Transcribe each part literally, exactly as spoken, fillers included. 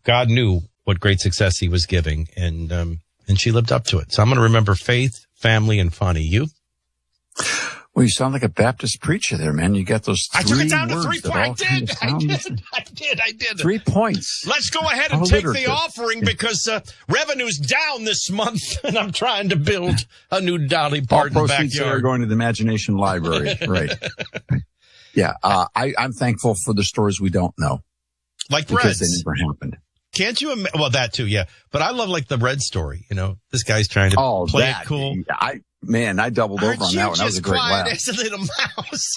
God knew what great success he was giving, and um, and she lived up to it. So I'm going to remember faith, family, and funny. You? Well, you sound like a Baptist preacher there, man. You got those three I took it down to words three points. I did. I did. I did. I did. Three points. Let's go ahead and Oh, take literature. the offering because uh, revenue's down this month, and I'm trying to build a new Dolly All Parton proceeds are backyard. going to the Imagination Library. Right. Yeah. Uh, I, I'm thankful for the stories we don't know. Like because Reds. they never happened. Can't you imagine? Well, that too, yeah. But I love like the Red story. You know, this guy's trying to Oh, play that. it cool. I, man, I doubled Aren't over on you that one. That was just a great quiet laugh. as a little mouse?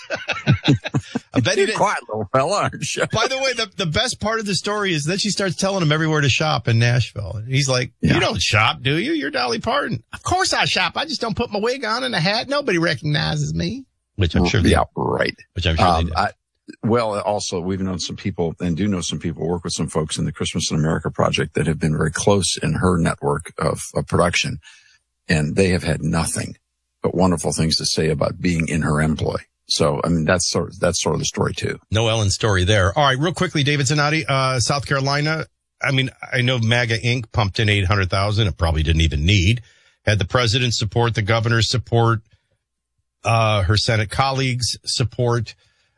I bet he You're did. quiet, little fella, aren't you? By the way, the, the best part of the story is that she starts telling him everywhere to shop in Nashville. And he's like, Yeah. you don't shop, do you? You're Dolly Parton. Of course I shop. I just don't put my wig on and a hat. Nobody recognizes me. Which I'm sure they, Yeah, right. which I'm sure Um, they did. I, well, also, we've known some people and do know some people, work with some folks in the Christmas in America project that have been very close in her network of, of production. And they have had nothing but wonderful things to say about being in her employ. So, I mean, that's sort of, that's sort of the story too. No Ellen story there. All right, real quickly, David Zanotti, uh, South Carolina. I mean, I know MAGA Incorporated pumped in eight hundred thousand. It probably didn't even need. Had the president's support, the governor's support, uh, her Senate colleagues' support,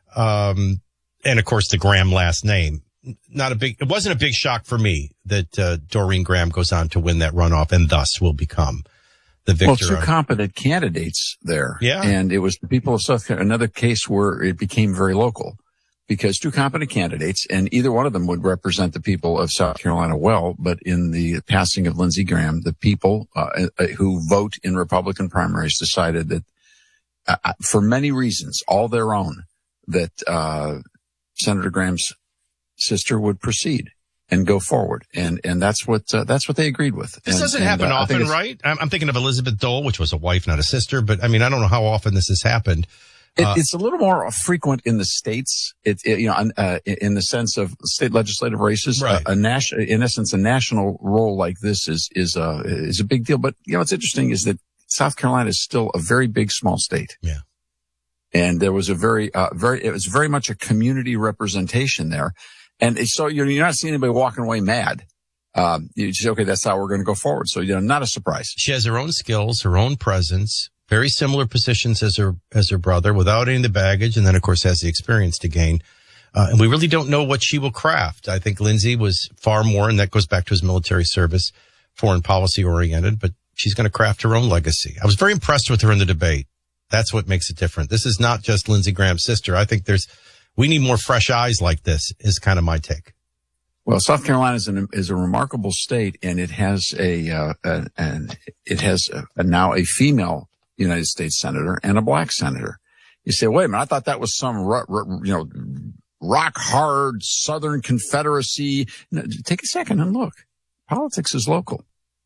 um, and of course the Graham last name. Not a big, it wasn't a big shock for me that, uh, Doreen Graham goes on to win that runoff and thus will become the victor. Well, two of- competent candidates there. Yeah. And it was the people of South Carolina, another case where it became very local because two competent candidates and either one of them would represent the people of South Carolina well. But in the passing of Lindsey Graham, the people uh, who vote in Republican primaries decided that uh, for many reasons, all their own, that, uh, Senator Graham's sister would proceed and go forward. And, and that's what, uh, that's what they agreed with. This and, doesn't and, happen uh, I think often, it's- right? I'm, I'm thinking of Elizabeth Dole, which was a wife, not a sister, but I mean, I don't know how often this has happened. It, Uh, it's a little more frequent in the states. It, it you know, uh, in the sense of state legislative races, Right. a, a national, in essence, a national role like this is is a is a big deal. But you know, what's interesting is that South Carolina is still a very big, small state. Yeah. And there was a very, uh, very, it was very much a community representation there. And it's- so you're, you're not seeing anybody walking away mad. Um, you just, okay, that's how we're going to go forward. So, you know, not a surprise. She has her own skills, her own presence, very similar positions as her, as her brother without any of the baggage. And then, of course, has the experience to gain. Uh, and we really don't know what she will craft. I think Lindsey was far more, and that goes back to his military service, foreign policy oriented, but she's going to craft her own legacy. I was very impressed with her in the debate. That's what makes it different. This is not just Lindsey Graham's sister. I think there's, we need more fresh eyes like this is kind of my take. Well, South Carolina is, an, is a remarkable state, and it has a, uh, a and it has a, a now a female United States senator and a black senator. You say, wait a minute, I thought that was some ru- ru- you know rock hard Southern Confederacy. No, take a second and look. Politics is local.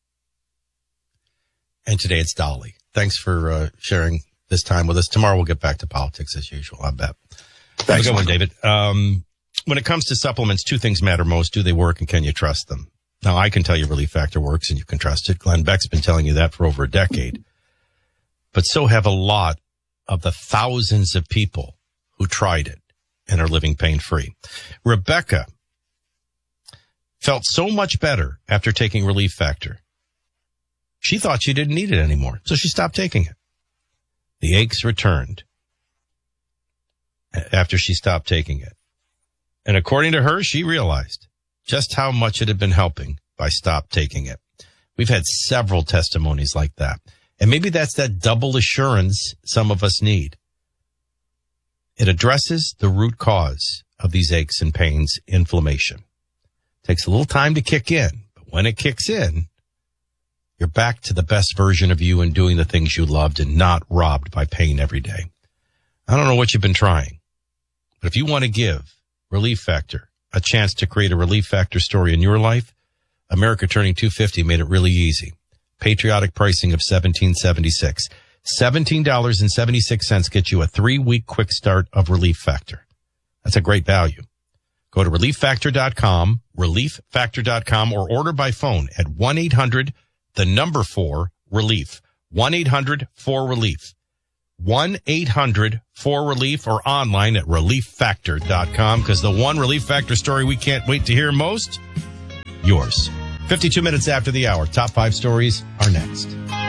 And today it's Dolly. Thanks for uh, sharing this time with us. Tomorrow we'll get back to politics as usual, I bet. Have a good one, David. Um, when it comes to supplements, two things matter most. Do they work and can you trust them? Now, I can tell you Relief Factor works and you can trust it. Glenn Beck's been telling you that for over a decade. But so have a lot of the thousands of people who tried it and are living pain-free. Rebecca felt so much better after taking Relief Factor. She thought she didn't need it anymore, so she stopped taking it. The aches returned after she stopped taking it. And according to her, she realized just how much it had been helping by stop taking it. We've had several testimonies like that. And maybe that's that double assurance some of us need. It addresses the root cause of these aches and pains, inflammation. Takes a little time to kick in, but when it kicks in, you're back to the best version of you and doing the things you loved and not robbed by pain every day. I don't know what you've been trying, but if you want to give Relief Factor a chance to create a Relief Factor story in your life, America Turning two fifty made it really easy. Patriotic pricing of seventeen seventy-six. seventeen dollars and seventy-six cents gets you a three-week quick start of Relief Factor. That's a great value. Go to relief factor dot com, relief factor dot com, or order by phone at one eight hundred the number four relief. one eight hundred four relief. one eight hundred four relief or online at relief factor dot com, because the one Relief Factor story we can't wait to hear most, yours. fifty-two minutes after the hour. Top five stories are next.